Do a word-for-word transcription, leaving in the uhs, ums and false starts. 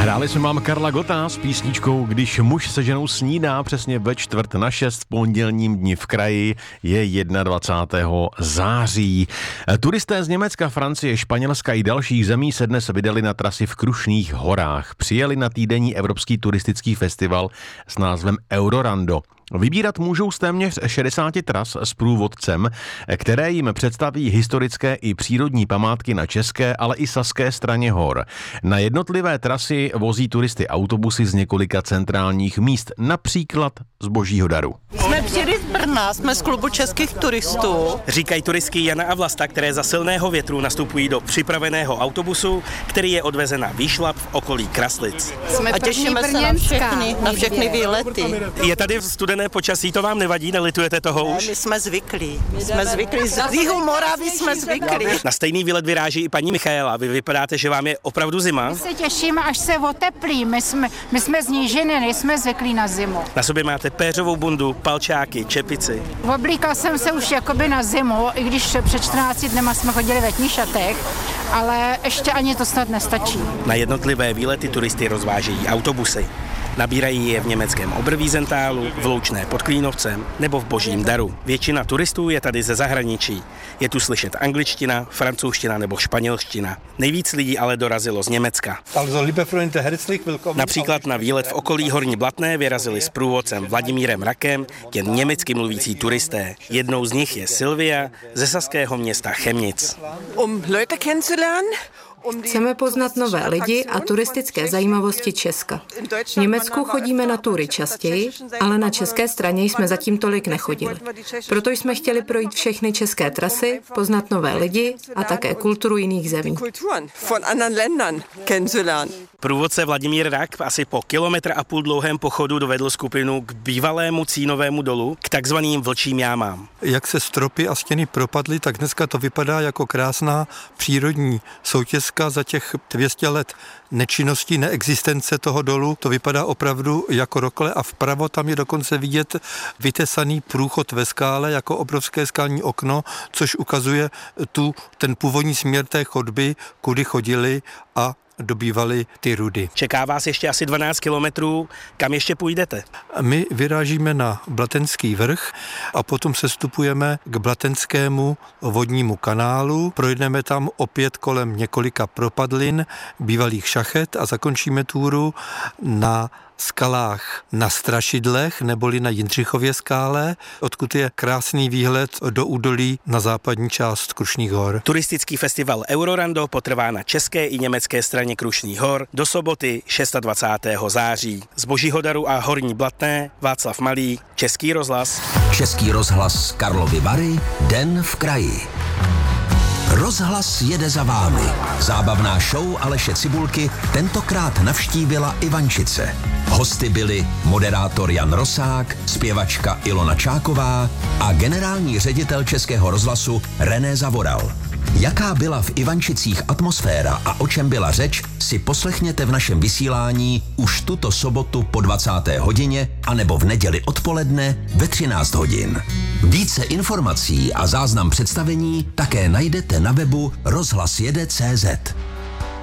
Hráli jsme vám Karla Gotta s písničkou Když muž se ženou snídá, přesně ve čtvrt na šest v pondělním dni v kraji je dvacátého prvního září. Turisté z Německa, Francie, Španělska i dalších zemí se dnes vydali na trasy v Krušných horách. Přijeli na týdenní evropský turistický festival s názvem Eurorando. Vybírat můžou z téměř šedesáti tras s průvodcem, které jim představí historické i přírodní památky na české, ale i saské straně hor. Na jednotlivé trasy vozí turisty autobusy z několika centrálních míst, například z Božího daru. Jsme přijeli z Brna, jsme z klubu českých turistů. Říkají turistky Jana a Vlasta, které za silného větru nastupují do připraveného autobusu, který je odvezen na výšlap v okolí Kraslic. Jsme a těšíme se na všechny, na všechny výlety. Je tady studené počasí, to vám nevadí, nelitujete toho už? My jsme zvyklí, my jsme zvyklí, z Jihu Moravy jsme zvyklí. Na stejný výlet vyráží i paní Michaela. Vy vypadáte, že vám je opravdu zima? My se těšíme, až se oteplí. My jsme, my jsme z nížiny, nejsme zvyklí na zimu. Na sobě máte péřovou bundu, palčáky, čepici. Oblíkal jsem se už jakoby na zimu, i když před čtrnácti dnema jsme chodili ve tnišatech, ale ještě ani to snad nestačí. Na jednotlivé výlety turisty rozvážejí autobusy. Nabírají je v německém Oberwiesentálu, v Loučné pod Klínovcem nebo v Božím daru. Většina turistů je tady ze zahraničí. Je tu slyšet angličtina, francouzština nebo španělština. Nejvíc lidí ale dorazilo z Německa. Například na výlet v okolí Horní Blatné vyrazili s průvodcem Vladimírem Rakem jen německy mluvící turisté. Jednou z nich je Silvia ze saského města Chemnitz. Um Leute kennenzulernen. Chceme poznat nové lidi a turistické zajímavosti Česka. V Německu chodíme na tury častěji, ale na české straně jsme zatím tolik nechodili. Proto jsme chtěli projít všechny české trasy, poznat nové lidi a také kulturu jiných zemí. Průvodce Vladimír Rak asi po kilometr a půl dlouhém pochodu dovedl skupinu k bývalému Cínovému dolu, k takzvaným Vlčím jámám. Jak se stropy a stěny propadly, tak dneska to vypadá jako krásná přírodní soutězka za těch dvě stě let nečinnosti, neexistence toho dolu. To vypadá opravdu jako rokle a vpravo tam je dokonce vidět vytesaný průchod ve skále jako obrovské skalní okno, což ukazuje tu, ten původní směr té chodby, kudy chodili a dobývali ty rudy. Čeká vás ještě asi dvanáct kilometrů. Kam ještě půjdete? My vyrážíme na Blatenský vrch a potom sestupujeme k Blatenskému vodnímu kanálu. Projdeme tam opět kolem několika propadlin, bývalých šachet a zakončíme túru na skalách na Strašidlech neboli na Jindřichově skále, odkud je krásný výhled do údolí na západní část Krušných hor. Turistický festival Eurorando potrvá na české i německé straně Krušných hor do soboty dvacátého šestého září. Z Božího daru a Horní Blatné Václav Malý, Český rozhlas. Český rozhlas Karlovy Vary, Den v kraji. Rozhlas jede za vámi. Zábavná show Aleše Cibulky tentokrát navštívila Ivančice. Hosty byli moderátor Jan Rosák, zpěvačka Ilona Čáková a generální ředitel Českého rozhlasu René Zavoral. Jaká byla v Ivančicích atmosféra a o čem byla řeč, si poslechněte v našem vysílání už tuto sobotu po dvacáté hodině anebo v neděli odpoledne ve třináct hodin. Více informací a záznam představení také najdete na webu rozhlas jede tečka cé zet.